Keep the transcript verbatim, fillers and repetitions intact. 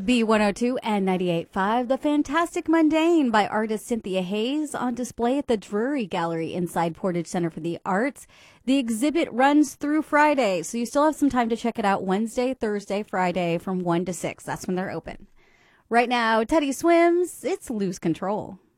B one oh two and ninety-eight point five, The Fantastic Mundane by artist Cynthia Hayes, on display at the Drury Gallery inside Portage Center for the Arts. The exhibit runs through Friday, so you still have some time to check it out Wednesday, Thursday, Friday from one to six. That's when they're open. Right now, Teddy Swims, it's Lose Control.